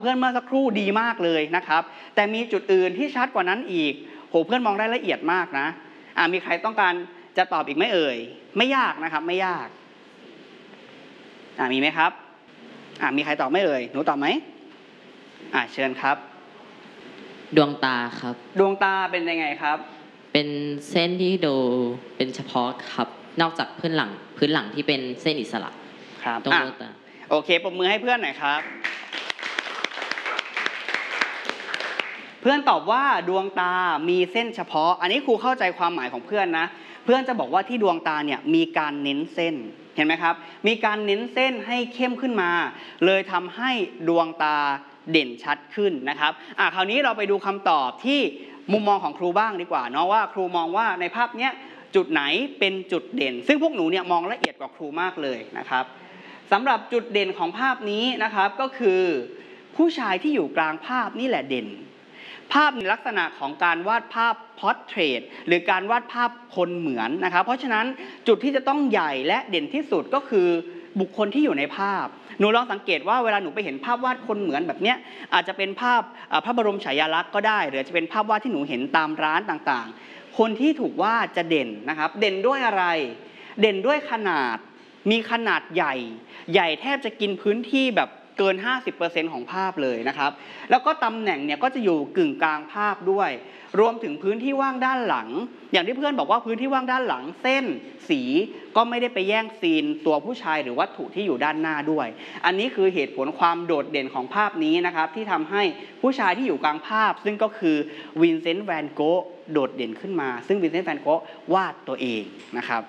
เพื่อนเมื่อสักครู่ดีมากเลยนะครับแต่มีจุดอื่นที่ชัดกว่านั้นอีกโหเพื่อนมองได้ละเอียดมากนะมีใครต้องการจะตอบอีกไหมเอ่ยไม่ยากนะครับไม่ยากมีไหมครับมีใครตอบไม่เอ่ยหนูตอบไหมเชิญครับดวงตาครับดวงตาเป็นยังไงครับเป็นเส้นที่ดูเป็นเฉพาะครับนอกจากพื้นหลังที่เป็นเส้นอิสระครับตรงดวงตาโอเคปรบมือให้เพื่อนหน่อยครับเพื่อนตอบว่าดวงตามีเส้นเฉพาะอันนี้ครูเข้าใจความหมายของเพื่อนนะเพื่อนจะบอกว่าที่ดวงตาเนี่ยมีการเน้นเส้นเห็นไหมครับมีการเน้นเส้นให้เข้มขึ้นมาเลยทำให้ดวงตาเด่นชัดขึ้นนะครับคราวนี้เราไปดูคำตอบที่มุมมองของครูบ้างดีกว่าเนาะว่าครูมองว่าในภาพเนี้ยจุดไหนเป็นจุดเด่นซึ่งพวกหนูเนี่ยมองละเอียดกว่าครูมากเลยนะครับสำหรับจุดเด่นของภาพนี้นะครับก็คือผู้ชายที่อยู่กลางภาพนี่แหละเด่นภาพในลักษณะของการวาดภาพพอร์เทรตหรือการวาดภาพคนเหมือนนะครับเพราะฉะนั้นจุดที่จะต้องใหญ่และเด่นที่สุดก็คือบุคคลที่อยู่ในภาพหนูลองสังเกตว่าเวลาหนูไปเห็นภาพวาดคนเหมือนแบบเนี้ยอาจจะเป็นภาพพระบรมฉายาลักษณ์ก็ได้หรือจะเป็นภาพวาดที่หนูเห็นตามร้านต่างๆคนที่ถูกวาดจะเด่นนะครับเด่นด้วยอะไรเด่นด้วยขนาดมีขนาดใหญ่แทบจะกินพื้นที่แบบเกิน 50% ของภาพเลยนะครับแล้วก็ตำแหน่งเนี่ยก็จะอยู่กึ่งกลางภาพด้วยรวมถึงพื้นที่ว่างด้านหลังอย่างที่เพื่อนบอกว่าพื้นที่ว่างด้านหลังเส้นสีก็ไม่ได้ไปแย่งซีนตัวผู้ชายหรือวัตถุที่อยู่ด้านหน้าด้วยอันนี้คือเหตุผลความโดดเด่นของภาพนี้นะครับที่ทำให้ผู้ชายที่อยู่กลางภาพซึ่งก็คือวินเซนต์แวนโกะโดดเด่นขึ้นมาซึ่งวินเซนต์แวนโกะวาดตัวเองนะครับ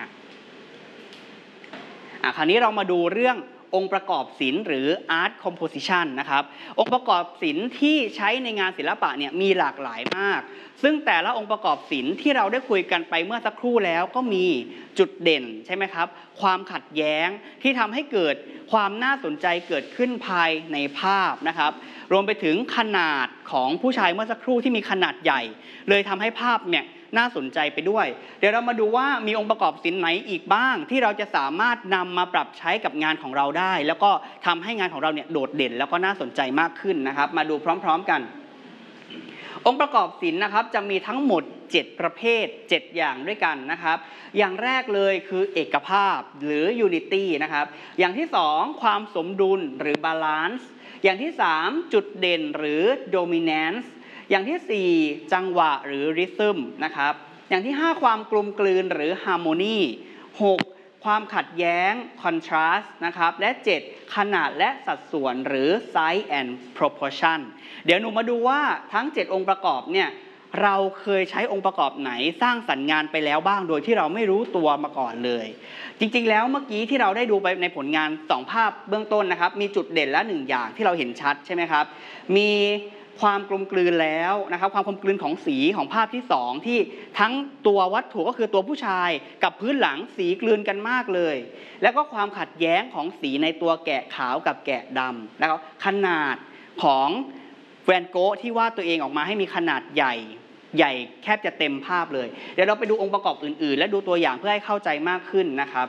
คราวนี้เรามาดูเรื่ององค์ประกอบศิลป์หรือ Art Composition นะครับองค์ประกอบศิลป์ที่ใช้ในงานศิลปะเนี่ยมีหลากหลายมากซึ่งแต่ละองค์ประกอบศิลป์ที่เราได้คุยกันไปเมื่อสักครู่แล้วก็มีจุดเด่นใช่ไหมครับความขัดแย้งที่ทำให้เกิดความน่าสนใจเกิดขึ้นภายในภาพนะครับรวมไปถึงขนาดของผู้ชายเมื่อสักครู่ที่มีขนาดใหญ่เลยทำให้ภาพเนี่ยน่าสนใจไปด้วยเดี๋ยวเรามาดูว่ามีองค์ประกอบศิลป์ไหนอีกบ้างที่เราจะสามารถนำมาปรับใช้กับงานของเราได้แล้วก็ทำให้งานของเราเนี่ยโดดเด่นแล้วก็น่าสนใจมากขึ้นนะครับมาดูพร้อมๆกันองค์ประกอบศิลป์นะครับจะมีทั้งหมด7ประเภท7อย่างด้วยกันนะครับอย่างแรกเลยคือเอกภาพหรือ unity นะครับอย่างที่2ความสมดุลหรือ balance อย่างที่3จุดเด่นหรือ dominanceอย่างที่4จังหวะหรือ rhythm นะครับอย่างที่5ความกลมกลืนหรือ harmony 6ความขัดแย้ง contrast นะครับและ7ขนาดและสัดส่วนหรือ size and proportion เดี๋ยวหนูมาดูว่าทั้ง7องค์ประกอบเนี่ยเราเคยใช้องค์ประกอบไหนสร้างสรรค์งานไปแล้วบ้างโดยที่เราไม่รู้ตัวมาก่อนเลยจริงๆแล้วเมื่อกี้ที่เราได้ดูไปในผลงาน2ภาพเบื้องต้นนะครับมีจุดเด่นและ1อย่างที่เราเห็นชัดใช่ไหมครับมีความกลมกลืนแล้วนะครับความกลมกลืนของสีของภาพที่2ที่ทั้งตัววัตถุก็คือตัวผู้ชายกับพื้นหลังสีกลืนกันมากเลยแล้วก็ความขัดแย้งของสีในตัวแกะขาวกับแกะดำแล้วก็ขนาดของแวนโกะที่วาดตัวเองออกมาให้มีขนาดใหญ่แทบจะเต็มภาพเลยเดี๋ยวเราไปดูองค์ประกอบอื่นๆและดูตัวอย่างเพื่อให้เข้าใจมากขึ้นนะครับ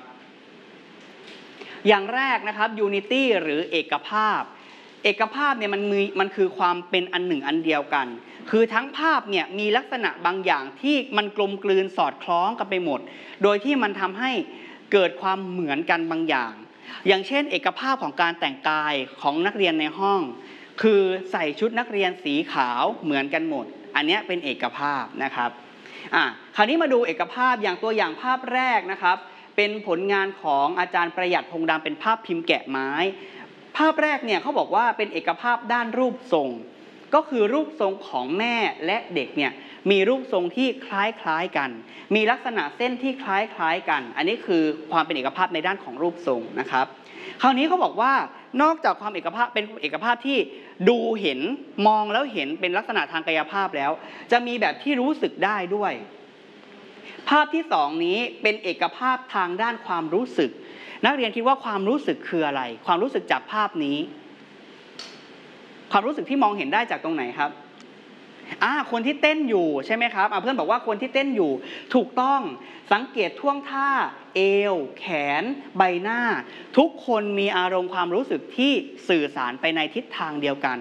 อย่างแรกนะครับ Unity หรือเอกภาพเนี่ยมันคือความเป็นอันหนึ่งอันเดียวกันคือทั้งภาพเนี่ยมีลักษณะบางอย่างที่มันกลมกลืนสอดคล้องกันไปหมดโดยที่มันทำให้เกิดความเหมือนกันบางอย่างอย่างเช่นเอกภาพของการแต่งกายของนักเรียนในห้องคือใส่ชุดนักเรียนสีขาวเหมือนกันหมดอันนี้เป็นเอกภาพนะครับคราวนี้มาดูเอกภาพอย่างตัวอย่างภาพแรกนะครับเป็นผลงานของอาจารย์ประหยัดพงษ์ดำเป็นภาพพิมพ์แกะไม้ภาพแรกเนี่ยเขาบอกว่าเป็นเอกภาพด้านรูปทรงก็คือรูปทรงของแม่และเด็กเนี่ยมีรูปทรงที่คล้ายกันมีลักษณะเส้นที่คล้ายกันอันนี้คือความเป็นเอกภาพในด้านของรูปทรงนะครับคราวนี้เขาบอกว่านอกจากความเอกภาพเป็นเอกภาพที่ดูเห็นมองแล้วเห็นเป็นลักษณะทางกายภาพแล้วจะมีแบบที่รู้สึกได้ด้วยภาพที่2นี้เป็นเอกภาพทางด้านความรู้สึกนักเรียนคิดว่าความรู้สึกคืออะไรความรู้สึกจากภาพนี้ความรู้สึกที่มองเห็นได้จากตรงไหนครับคนที่เต้นอยู่ใช่ไหมครับเพื่อนบอกว่าคนที่เต้นอยู่ถูกต้องสังเกตท่วงท่าเอวแขนใบหน้าทุกคนมีอารมณ์ความรู้สึกที่สื่อสารไปในทิศทางเดียวกัน